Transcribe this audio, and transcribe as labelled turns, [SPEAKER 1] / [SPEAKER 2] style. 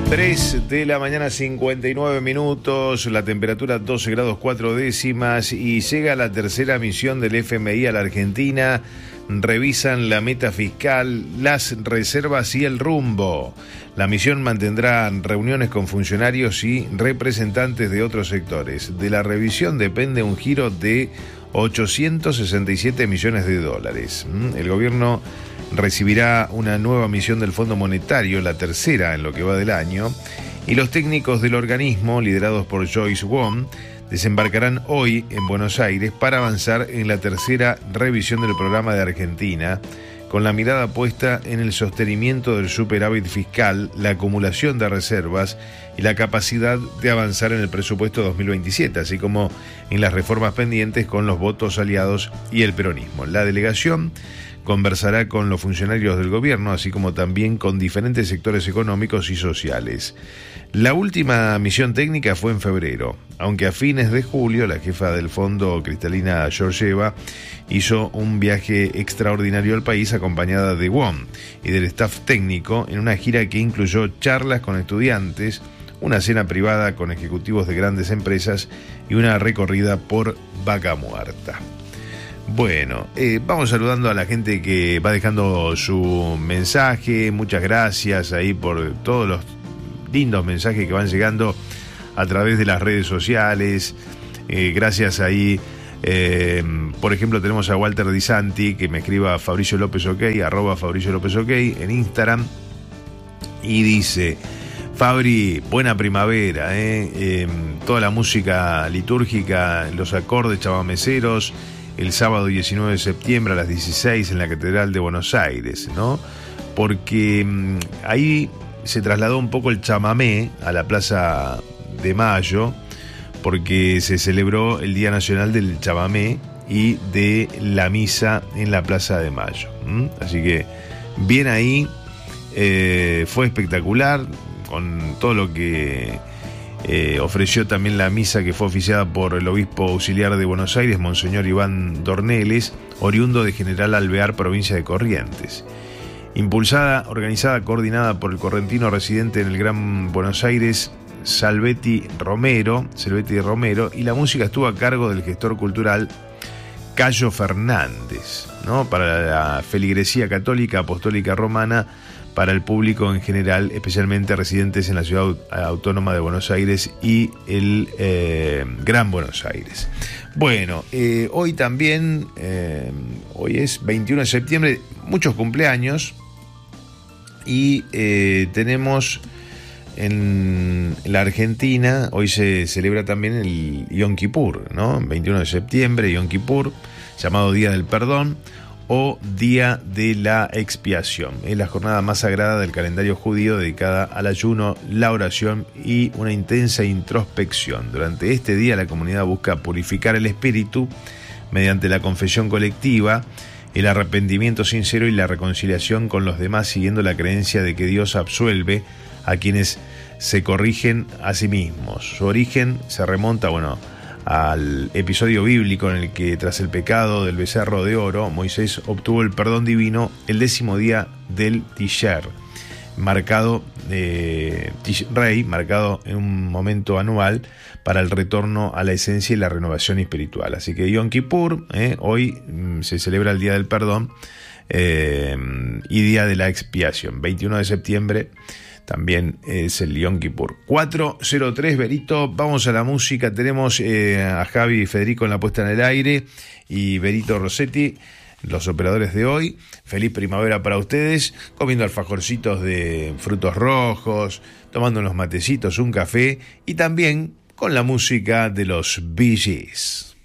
[SPEAKER 1] 3 de la mañana, 59 minutos, la temperatura 12 grados 4 décimas y llega la tercera misión del FMI a la Argentina. Revisan la meta fiscal, las reservas y el rumbo. La misión mantendrá reuniones con funcionarios y representantes de otros sectores. De la revisión depende un giro de 867 millones de dólares. El gobierno recibirá una nueva misión del Fondo Monetario, la tercera en lo que va del año, y los técnicos del organismo, liderados por Joyce Wong, desembarcarán hoy en Buenos Aires para avanzar en la tercera revisión del programa de Argentina, con la mirada puesta en el sostenimiento del superávit fiscal, la acumulación de reservas y la capacidad de avanzar en el presupuesto 2027, así como en las reformas pendientes con los votos aliados y el peronismo. La delegación conversará con los funcionarios del gobierno, así como también con diferentes sectores económicos y sociales. La última misión técnica fue en febrero, aunque a fines de julio la jefa del fondo, Cristalina Georgieva, hizo un viaje extraordinario al país acompañada de Wong y del staff técnico en una gira que incluyó charlas con estudiantes, una cena privada con ejecutivos de grandes empresas y una recorrida por Vaca Muerta. Bueno, vamos saludando a la gente que va dejando su mensaje. Muchas gracias ahí por todos los lindos mensajes que van llegando a través de las redes sociales. Gracias ahí. Por ejemplo, tenemos a Walter Di Santi, que me escriba Fabricio López OK, @Fabricio López OK en Instagram, y dice: Fabri, buena primavera, toda la música litúrgica, los acordes chamameceros, el sábado 19 de septiembre a las 16 en la Catedral de Buenos Aires, ¿no? Porque ahí se trasladó un poco el chamamé a la Plaza de Mayo, porque se celebró el Día Nacional del Chamamé y de la misa en la Plaza de Mayo. Así que bien ahí, fue espectacular, con todo lo que ofreció también la misa, que fue oficiada por el obispo auxiliar de Buenos Aires, Monseñor Iván Dorneles, oriundo de General Alvear, provincia de Corrientes. Impulsada, organizada, coordinada por el correntino residente en el Gran Buenos Aires, Salvetti Romero, y la música estuvo a cargo del gestor cultural Cayo Fernández, ¿no? Para la feligresía católica, apostólica, romana, para el público en general, especialmente residentes en la ciudad autónoma de Buenos Aires y el Gran Buenos Aires. Bueno, hoy también, hoy es 21 de septiembre, muchos cumpleaños, y tenemos en la Argentina, hoy se celebra también el Yom Kippur, ¿no? 21 de septiembre, Yom Kippur, llamado Día del Perdón o Día de la Expiación. Es la jornada más sagrada del calendario judío, dedicada al ayuno, la oración y una intensa introspección. Durante este día la comunidad busca purificar el espíritu mediante la confesión colectiva, el arrepentimiento sincero y la reconciliación con los demás, siguiendo la creencia de que Dios absuelve a quienes se corrigen a sí mismos. Su origen se remonta, al episodio bíblico en el que, tras el pecado del becerro de oro, Moisés obtuvo el perdón divino el 10º día del Tisher, marcado en un momento anual para el retorno a la esencia y la renovación espiritual. Así que Yom Kippur, hoy se celebra el Día del Perdón y Día de la Expiación. 21 de septiembre también es el Yom Kippur. 4:03, Berito, vamos a la música. Tenemos a Javi y Federico en la puesta en el aire y Berito Rossetti, los operadores de hoy. Feliz primavera para ustedes, comiendo alfajorcitos de frutos rojos, tomando unos matecitos, un café, y también con la música de los Bee Gees.